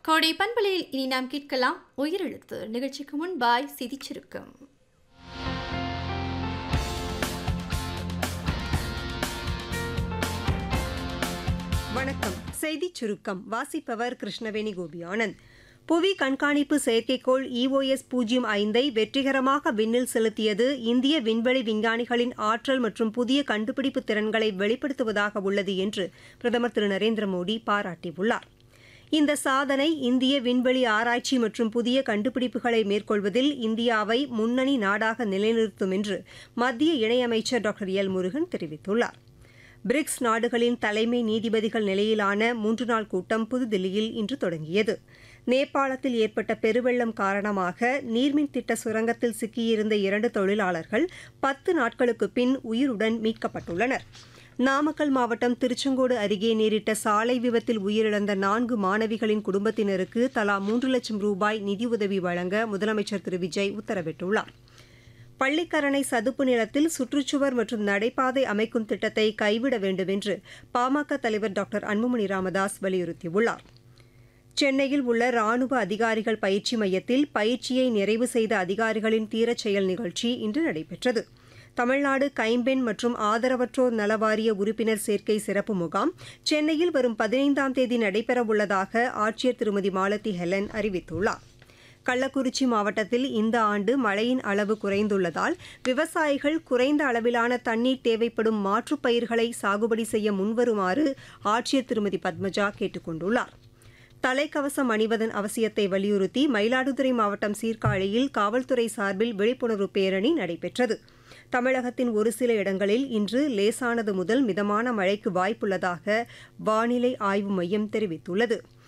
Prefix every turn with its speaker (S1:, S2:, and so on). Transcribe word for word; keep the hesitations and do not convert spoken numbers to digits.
S1: கோடை பண்பலையில் இனி நாம் கேட்கலாம் உயிரெழுத்து நிகழ்ச்சிக்கு முன்பாய் செய்திச் சுருக்கம்.
S2: வணக்கம். செய்திச் சுருக்கம் வாசிப்பவர் கிருஷ்ணவேணி கோபியானந்த். புவி கண்காணிப்பு செயற்கைக்கோள் இஓஎஸ் பூஜ்ஜியம் ஐந்தை வெற்றிகரமாக விண்ணில் செலுத்தியது இந்திய விண்வெளி விஞ்ஞானிகளின் ஆற்றல் மற்றும் புதிய கண்டுபிடிப்பு திறன்களை வெளிப்படுத்துவதாக உள்ளது என்று பிரதமர் திரு நரேந்திர மோடி பாராட்டியுள்ளார். இந்த சாதனை இந்திய விண்வெளி ஆராய்ச்சி மற்றும் புதிய கண்டுபிடிப்புகளை மேற்கொள்வதில் இந்தியாவை முன்னணி நாடாக நிலைநிறுத்தும் என்று மத்திய இணையமைச்சர் டாக்டர் எல் முருகன் தெரிவித்துள்ளார். பிரிக்ஸ் நாடுகளின் தலைமை நீதிபதிகள் நிலையிலான மூன்று நாள் கூட்டம் புதுதில்லியில் இன்று தொடங்கியது. நேபாளத்தில் ஏற்பட்ட பெருவெள்ளம் காரணமாக நீர்மின் திட்ட சுரங்கத்தில் சிக்கியிருந்த இரண்டு தொழிலாளர்கள் பத்து நாட்களுக்கு பின் உயிருடன் மீட்கப்பட்டுள்ளனர். நாமக்கல் மாவட்டம் திருச்செங்கோடு அருகே நேரிட்ட சாலை விபத்தில் உயிரிழந்த நான்கு மாணவிகளின் குடும்பத்தினருக்கு தலா மூன்று லட்சம் ரூபாய் நிதியுதவி வழங்க முதலமைச்சர் திரு விஜய் உத்தரவிட்டுள்ளார். பள்ளிக்கரணை சதுப்பு நிலத்தில் சுற்றுச்சுவர் மற்றும் நடைபாதை அமைக்கும் திட்டத்தை கைவிட வேண்டும் என்று பாமக தலைவர் டாக்டர் அன்புமணி ராமதாஸ் வலியுறுத்தியுள்ளார். சென்னையில் உள்ள ராணுவ அதிகாரிகள் பயிற்சி மையத்தில் பயிற்சியை நிறைவு செய்த அதிகாரிகளின் தீரச் செயல் நிகழ்ச்சி இன்று நடைபெற்றது. தமிழ்நாடு கைம்பெண் மற்றும் ஆதரவற்றோர் நலவாரிய உறுப்பினர் சேர்க்கை சிறப்பு முகாம் சென்னையில் வரும் பதினைந்தாம் தேதி நடைபெறவுள்ளதாக ஆட்சியர் திருமதி மாலதி ஹெலன் அறிவித்துள்ளார். கள்ளக்குறிச்சி மாவட்டத்தில் இந்த ஆண்டு மழையின் அளவு குறைந்துள்ளதால் விவசாயிகள் குறைந்த அளவிலான தண்ணீர் தேவைப்படும் மாற்றுப் பயிர்களை சாகுபடி செய்ய முன்வருமாறு ஆட்சியர் திருமதி பத்மஜா கேட்டுக் கொண்டுள்ளார். தலைக்கவசம் அணிவதன் அவசியத்தை வலியுறுத்தி மயிலாடுதுறை மாவட்டம் சீர்காழியில் காவல்துறை சார்பில் விழிப்புணர்வு பேரணி நடைபெற்றது. தமிழகத்தின் ஒரு சில இடங்களில் இன்று லேசானது முதல் மிதமான மழைக்கு வாய்ப்புள்ளதாக வானிலை ஆய்வு மையம் தெரிவித்துள்ளது.